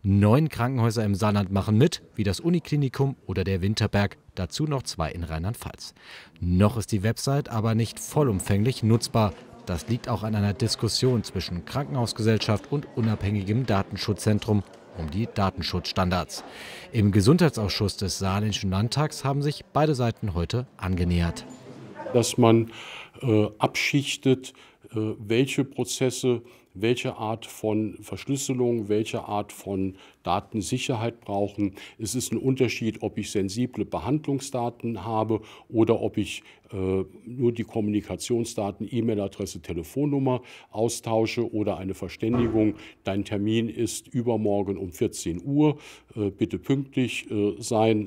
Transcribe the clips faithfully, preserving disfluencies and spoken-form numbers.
Neun Krankenhäuser im Saarland machen mit, wie das Uniklinikum oder der Winterberg, dazu noch zwei in Rheinland-Pfalz. Noch ist die Website aber nicht vollumfänglich nutzbar. Das liegt auch an einer Diskussion zwischen Krankenhausgesellschaft und unabhängigem Datenschutzzentrum um die Datenschutzstandards. Im Gesundheitsausschuss des Saarländischen Landtags haben sich beide Seiten heute angenähert. Dass man äh, abschichtet, äh, welche Prozesse, welche Art von Verschlüsselung, welche Art von Datensicherheit brauchen. Es ist ein Unterschied, ob ich sensible Behandlungsdaten habe oder ob ich äh, nur die Kommunikationsdaten, E-Mail-Adresse, Telefonnummer austausche oder eine Verständigung. Dein Termin ist übermorgen um vierzehn Uhr, äh, bitte pünktlich äh, sein.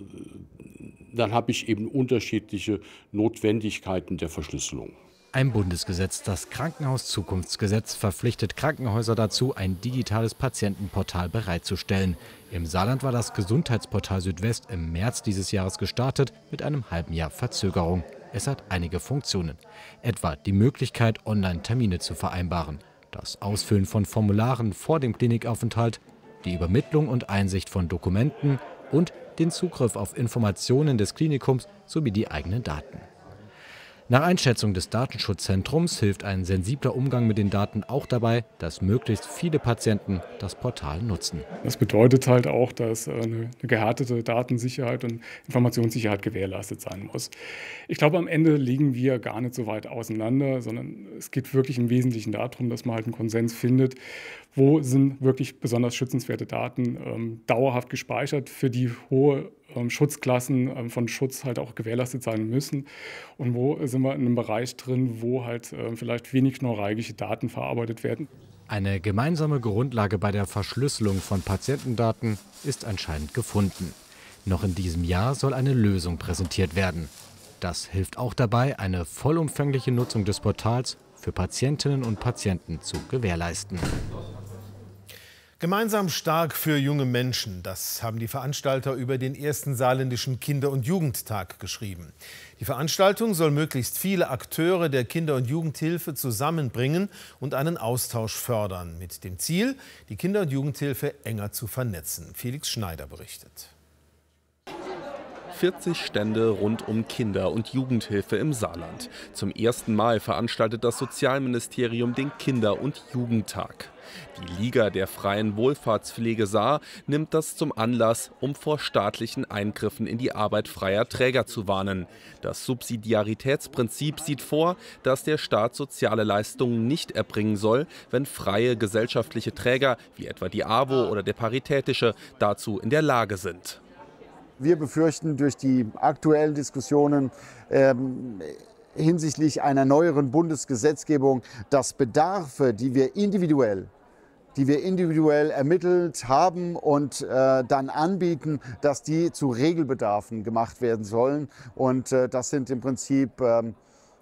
Äh, dann habe ich eben unterschiedliche Notwendigkeiten der Verschlüsselung. Ein Bundesgesetz, das Krankenhauszukunftsgesetz, verpflichtet Krankenhäuser dazu, ein digitales Patientenportal bereitzustellen. Im Saarland war das Gesundheitsportal Südwest im März dieses Jahres gestartet, mit einem halben Jahr Verzögerung. Es hat einige Funktionen, etwa die Möglichkeit, Online-Termine zu vereinbaren, das Ausfüllen von Formularen vor dem Klinikaufenthalt, die Übermittlung und Einsicht von Dokumenten und den Zugriff auf Informationen des Klinikums sowie die eigenen Daten. Nach Einschätzung des Datenschutzzentrums hilft ein sensibler Umgang mit den Daten auch dabei, dass möglichst viele Patienten das Portal nutzen. Das bedeutet halt auch, dass eine gehärtete Datensicherheit und Informationssicherheit gewährleistet sein muss. Ich glaube, am Ende liegen wir gar nicht so weit auseinander, sondern es geht wirklich im Wesentlichen darum, dass man halt einen Konsens findet, wo sind wirklich besonders schützenswerte Daten ähm, dauerhaft gespeichert, für die hohe ähm, Schutzklassen ähm, von Schutz halt auch gewährleistet sein müssen. Und wo sind wir in einem Bereich drin, wo halt äh, vielleicht wenig neuralgische Daten verarbeitet werden. Eine gemeinsame Grundlage bei der Verschlüsselung von Patientendaten ist anscheinend gefunden. Noch in diesem Jahr soll eine Lösung präsentiert werden. Das hilft auch dabei, eine vollumfängliche Nutzung des Portals für Patientinnen und Patienten zu gewährleisten. Gemeinsam stark für junge Menschen, das haben die Veranstalter über den ersten Saarländischen Kinder- und Jugendtag geschrieben. Die Veranstaltung soll möglichst viele Akteure der Kinder- und Jugendhilfe zusammenbringen und einen Austausch fördern, mit dem Ziel, die Kinder- und Jugendhilfe enger zu vernetzen. Felix Schneider berichtet. vierzig Stände rund um Kinder- und Jugendhilfe im Saarland. Zum ersten Mal veranstaltet das Sozialministerium den Kinder- und Jugendtag. Die Liga der freien Wohlfahrtspflege Saar nimmt das zum Anlass, um vor staatlichen Eingriffen in die Arbeit freier Träger zu warnen. Das Subsidiaritätsprinzip sieht vor, dass der Staat soziale Leistungen nicht erbringen soll, wenn freie gesellschaftliche Träger, wie etwa die AWO oder der Paritätische, dazu in der Lage sind. Wir befürchten durch die aktuellen Diskussionen ähm, hinsichtlich einer neueren Bundesgesetzgebung, dass Bedarfe, die wir individuell, die wir individuell ermittelt haben und äh, dann anbieten, dass die zu Regelbedarfen gemacht werden sollen. Und äh, das sind im Prinzip äh,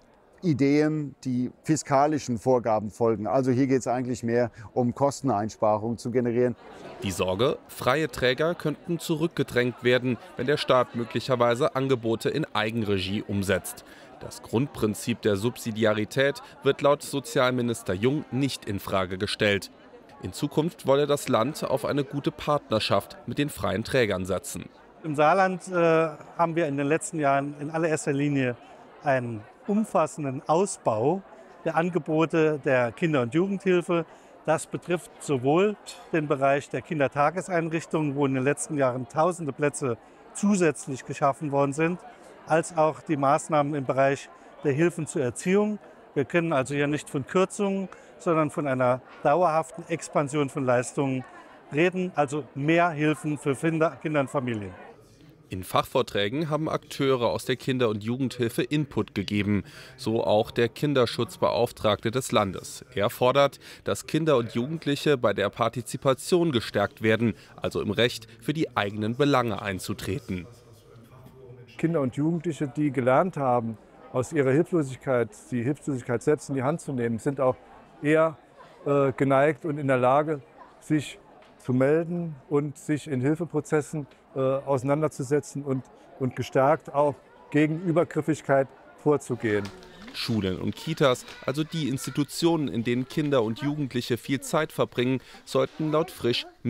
Ideen, die fiskalischen Vorgaben folgen. Also hier geht es eigentlich mehr um Kosteneinsparungen zu generieren. Die Sorge, freie Träger könnten zurückgedrängt werden, wenn der Staat möglicherweise Angebote in Eigenregie umsetzt. Das Grundprinzip der Subsidiarität wird laut Sozialminister Jung nicht in Frage gestellt. In Zukunft wolle das Land auf eine gute Partnerschaft mit den freien Trägern setzen. Im Saarland äh, haben wir in den letzten Jahren in allererster Linie einen umfassenden Ausbau der Angebote der Kinder- und Jugendhilfe. Das betrifft sowohl den Bereich der Kindertageseinrichtungen, wo in den letzten Jahren tausende Plätze zusätzlich geschaffen worden sind, als auch die Maßnahmen im Bereich der Hilfen zur Erziehung. Wir können also hier nicht von Kürzungen, sondern von einer dauerhaften Expansion von Leistungen reden, also mehr Hilfen für Kinder, Kinder und Familien. In Fachvorträgen haben Akteure aus der Kinder- und Jugendhilfe Input gegeben, so auch der Kinderschutzbeauftragte des Landes. Er fordert, dass Kinder und Jugendliche bei der Partizipation gestärkt werden, also im Recht, für die eigenen Belange einzutreten. Kinder und Jugendliche, die gelernt haben, aus ihrer Hilflosigkeit die Hilflosigkeit selbst in die Hand zu nehmen, sind auch eher äh, geneigt und in der Lage, sich zu melden und sich in Hilfeprozessen äh, auseinanderzusetzen und, und gestärkt auch gegen Übergriffigkeit vorzugehen. Schulen und Kitas, also die Institutionen, in denen Kinder und Jugendliche viel Zeit verbringen, sollten laut Frisch